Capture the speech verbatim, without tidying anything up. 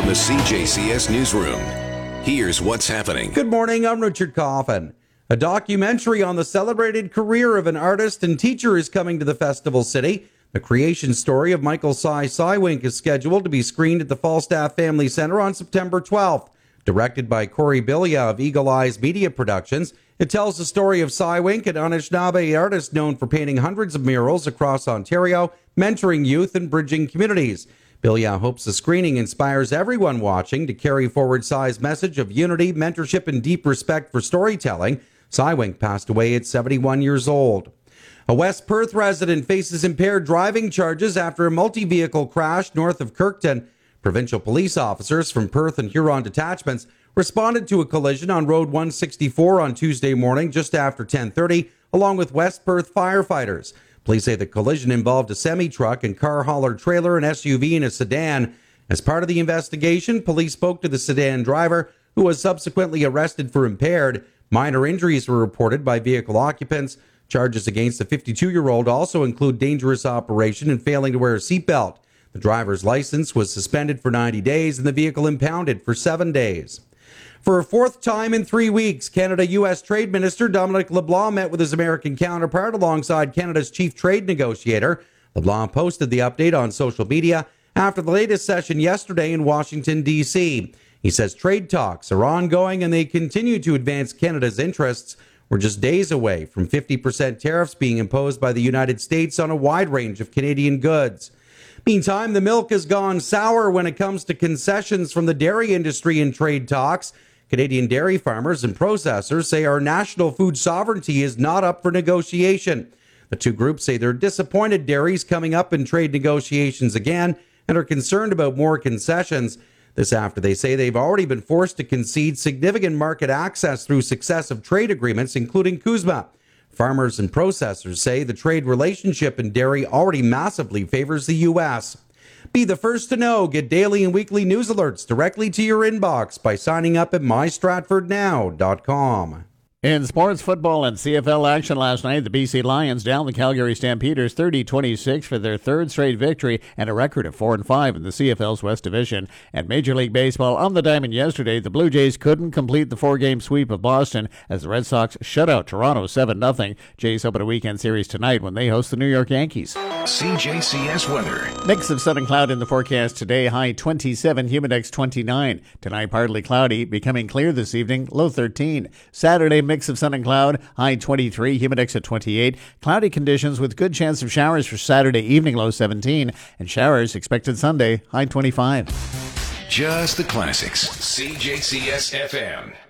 the C J C S Newsroom. Here's what's happening. Good morning, I'm Richard Coffin. A documentary on the celebrated career of an artist and teacher is coming to the Festival City. The creation story of Michael Cy Cywink is scheduled to be screened at the Falstaff Family Centre on September twelfth. Directed by Corey Bilya of Eagle Eyes Media Productions, it tells the story of Cywink, an Anishinaabe artist known for painting hundreds of murals across Ontario, mentoring youth and bridging communities. Bilya hopes the screening inspires everyone watching to carry forward Cy's message of unity, mentorship, and deep respect for storytelling. Cywink passed away at seventy-one years old. A West Perth resident faces impaired driving charges after a multi-vehicle crash north of Kirkton. Provincial police officers from Perth and Huron detachments responded to a collision on Road one sixty-four on Tuesday morning just after ten thirty, along with West Perth firefighters. Police say the collision involved a semi-truck and car hauler trailer, an S U V, and a sedan. As part of the investigation, police spoke to the sedan driver, who was subsequently arrested for impaired. Minor injuries were reported by vehicle occupants. Charges against the fifty-two-year-old also include dangerous operation and failing to wear a seatbelt. The driver's license was suspended for ninety days and the vehicle impounded for seven days. For a fourth time in three weeks, Canada-U S Trade Minister Dominic LeBlanc met with his American counterpart alongside Canada's chief trade negotiator. LeBlanc posted the update on social media after the latest session yesterday in Washington, D C He says trade talks are ongoing and they continue to advance Canada's interests. We're just days away from fifty percent tariffs being imposed by the United States on a wide range of Canadian goods. Meantime, the milk has gone sour when it comes to concessions from the dairy industry in trade talks. Canadian dairy farmers and processors say our national food sovereignty is not up for negotiation. The two groups say they're disappointed dairies coming up in trade negotiations again and are concerned about more concessions. This after they say they've already been forced to concede significant market access through successive trade agreements, including CUSMA. Farmers and processors say the trade relationship in dairy already massively favors the U S. Be the first to know. Get daily and weekly news alerts directly to your inbox by signing up at my stratford now dot com. In sports, football, and C F L action last night, the B C Lions down the Calgary Stampeders thirty twenty-six for their third straight victory and a record of four and five in the C F L's West Division. And Major League Baseball on the diamond yesterday, the Blue Jays couldn't complete the four-game sweep of Boston as the Red Sox shut out Toronto seven nothing. Jays open a weekend series tonight when they host the New York Yankees. C J C S weather. Mix of sun and cloud in the forecast today, high twenty-seven, humidex twenty-nine. Tonight, partly cloudy, becoming clear this evening, low thirteen. Saturday, mix of sun and cloud, high twenty-three, humidex at twenty-eight. Cloudy conditions with good chance of showers for Saturday evening, low seventeen. And showers expected Sunday, high twenty-five. Just the classics. C J C S F M.